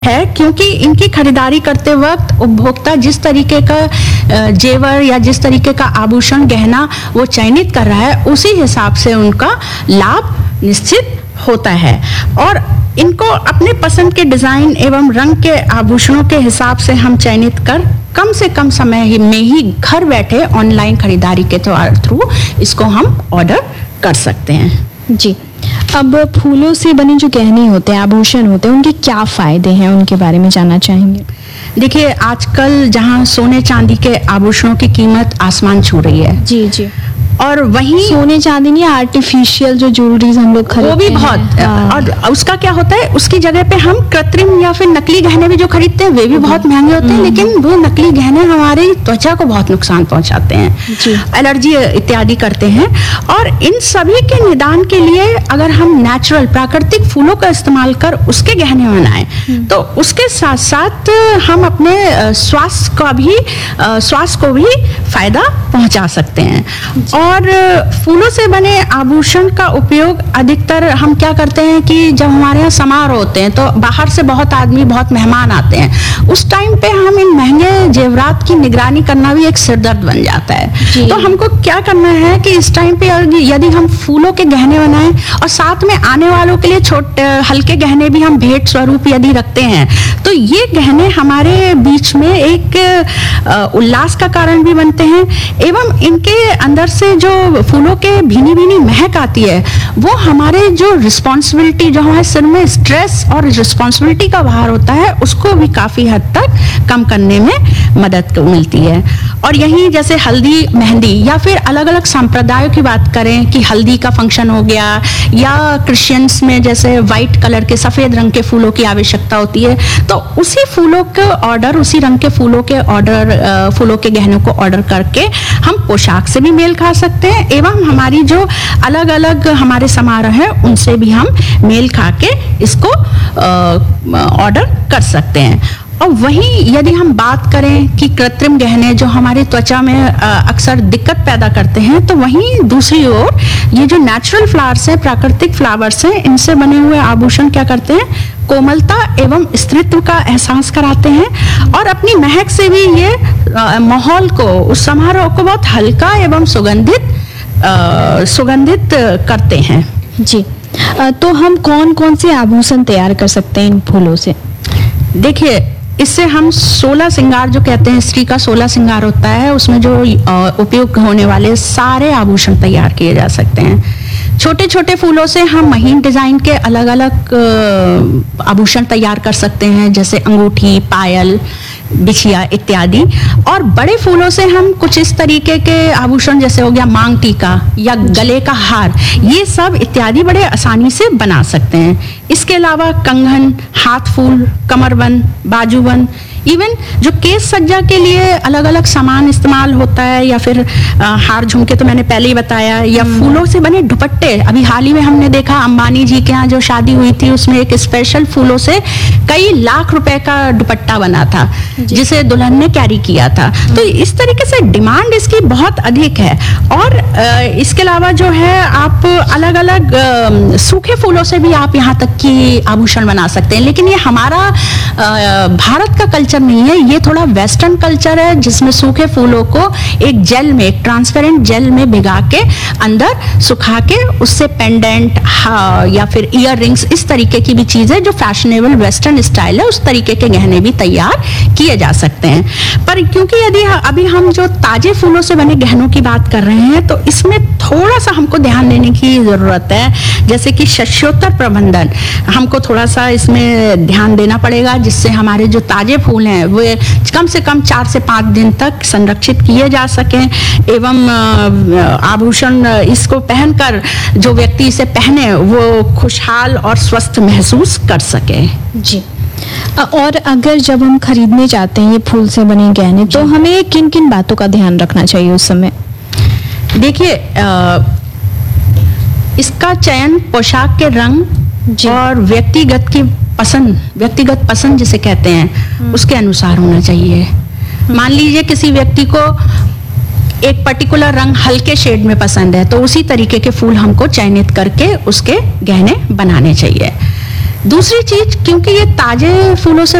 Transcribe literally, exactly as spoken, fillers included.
है, क्योंकि इनकी खरीदारी करते वक्त उपभोक्ता जिस तरीके का जेवर या जिस तरीके का आभूषण गहना वो चयनित कर रहा है, उसी हिसाब से उनका लाभ निश्चित होता है। और इनको अपने पसंद के डिजाइन एवं रंग के आभूषणों के हिसाब से हम चयनित कर कम से कम समय में ही घर बैठे ऑनलाइन खरीदारी के थ्रू इसको हम ऑर्डर कर सकते हैं। जी, अब फूलों से बने जो गहने होते हैं, आभूषण होते हैं, उनके क्या फायदे हैं, उनके बारे में जानना चाहेंगे। देखिए, आजकल जहां सोने चांदी के आभूषणों की कीमत आसमान छू रही है। जी जी। और वहीं सोने चांदी नहीं, आर्टिफिशियल जो ज्वेलरीज हम लोग खरीदते हैं, वो भी बहुत हाँ। और उसका क्या होता है, उसकी जगह पे हम कृत्रिम या फिर नकली गहने भी जो खरीदते हैं वे भी बहुत महंगे होते हैं, लेकिन वो नकली गहने हमारी त्वचा को बहुत नुकसान पहुंचाते हैं, एलर्जी इत्यादि करते हैं। और इन सभी के निदान के लिए अगर हम नेचुरल प्राकृतिक फूलों का इस्तेमाल कर उसके गहने बनाएं, तो उसके साथ साथ हम अपने स्वास्थ्य का भी स्वास्थ्य को भी फायदा पहुंचा सकते हैं। और फूलों से बने आभूषण का उपयोग अधिकतर हम क्या करते हैं कि जब हमारे यहाँ समारोह होते हैं तो बाहर से बहुत आदमी, बहुत मेहमान आते हैं, उस टाइम पे हम इन महंगे जेवरात की निगरानी करना भी एक सिरदर्द बन जाता है। तो हमको क्या करना है कि इस टाइम पे यदि हम फूलों के गहने बनाएं और साथ में आने वालों के लिए छोटे हल्के गहने भी हम भेंट स्वरूप यदि रखते हैं, तो ये गहने हमारे बीच में एक उल्लास का कारण भी बनते हैं, एवं इनके अंदर से जो फूलों के भीनी भीनी महक आती है, वो हमारे जो रिस्पॉन्सिबिलिटी, जो हमारे सिर में स्ट्रेस और रिस्पॉन्सिबिलिटी का भार होता है, उसको भी काफी हद तक कम करने में मदद मिलती है। और यहीं जैसे हल्दी, मेहंदी या फिर अलग अलग संप्रदायों की बात करें कि हल्दी का फंक्शन हो गया, या क्रिश्चियंस में जैसे व्हाइट कलर के सफेद रंग के फूलों की आवश्यकता होती है, तो उसी फूलों के ऑर्डर, उसी रंग के फूलों के ऑर्डर, फूलों के गहनों को ऑर्डर करके हम पोशाक से भी मेल खा सकते हैं, एवं हमारी जो अलग अलग हमारे समारोह है उनसे भी हम मेल खा के इसको ऑर्डर कर सकते हैं। और वहीं यदि हम बात करें कि कृत्रिम गहने जो हमारी त्वचा में अक्सर दिक्कत पैदा करते हैं, तो वहीं दूसरी ओर ये जो नेचुरल फ्लावर्स हैं, प्राकृतिक फ्लावर्स हैं, इनसे बने हुए आभूषण क्या करते हैं, कोमलता एवं स्त्रीत्व का एहसास कराते हैं, और अपनी महक से भी ये माहौल को, उस समारोह को बहुत हल्का एवं सुगंधित सुगंधित करते हैं। जी, तो हम कौन कौन से आभूषण तैयार कर सकते हैं इन फूलों से? देखिए, इससे हम सोलह श्रृंगार जो कहते हैं, स्त्री का सोलह श्रृंगार होता है, उसमें जो उपयोग होने वाले सारे आभूषण तैयार किए जा सकते हैं। छोटे छोटे फूलों से हम महीन डिजाइन के अलग अलग आभूषण तैयार कर सकते हैं, जैसे अंगूठी, पायल, बिछिया इत्यादि। और बड़े फूलों से हम कुछ इस तरीके के आभूषण, जैसे हो गया मांग टीका या गले का हार, ये सब इत्यादि बड़े आसानी से बना सकते हैं। इसके अलावा कंगन, हाथ फूल, कमरबंद, बाजूबंद, इवन जो केस सज्जा के लिए अलग अलग सामान इस्तेमाल होता है, या फिर आ, हार झुमके तो मैंने पहले ही बताया, या फूलों से बने दुपट्टे। अभी हाल ही में हमने देखा अंबानी जी के यहाँ जो शादी हुई थी, उसमें एक स्पेशल फूलों से कई लाख रुपए का दुपट्टा बना था, जिसे दुल्हन ने कैरी किया था। तो इस तरीके से डिमांड इसकी बहुत अधिक है। और आ, इसके अलावा जो है, आप अलग अलग आ, सूखे फूलों से भी आप यहाँ तक की आभूषण बना सकते हैं, लेकिन ये हमारा आ, भारत का कल्चर नहीं है, ये थोड़ा वेस्टर्न कल्चर है, जिसमें सूखे फूलों को एक जेल में, एक ट्रांसपेरेंट जेल में भिगा के अंदर सुखा के उससे पेंडेंट या फिर ईयर रिंग्स, इस तरीके की भी चीजें जो फैशनेबल वेस्टर्न स्टाइल है, उस तरीके के गहने भी तैयार किए जा सकते हैं। पर क्योंकि यदि अभी हम जो ताजे फूलों से बने गहनों की बात कर रहे हैं, तो इसमें थोड़ा सा हमको ध्यान देने की जरूरत है, जैसे कि शस्योत्तर प्रबंधन, हमको थोड़ा सा इसमें ध्यान देना पड़ेगा, जिससे हमारे जो ताजे फूल हैं वो कम से कम चार से पाँच दिन तक संरक्षित किए जा सकें, एवं आभूषण इसको पहनकर जो व्यक्ति इसे पहने वो खुशहाल और स्वस्थ महसूस कर सके। जी, और अगर जब हम खरीदने जाते हैं ये फूल से बने गहने, तो हमें किन किन बातों का ध्यान रखना चाहिए उस समय? देखिए, इसका चयन पोशाक के रंग और व्यक्तिगत की पसंद, व्यक्तिगत पसंद जिसे कहते हैं, उसके अनुसार होना चाहिए। मान लीजिए किसी व्यक्ति को एक पर्टिकुलर रंग हल्के शेड में पसंद है, तो उसी तरीके के फूल हमको चयनित करके उसके गहने बनाने चाहिए। दूसरी चीज, क्योंकि ये ताजे फूलों से